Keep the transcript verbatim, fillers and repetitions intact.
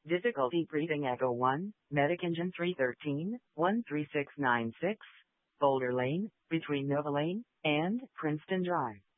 Difficulty breathing Echo one, Medic Engine three thirteen, one three six nine six, Boulder Lane, between Nova Lane and Princeton Drive.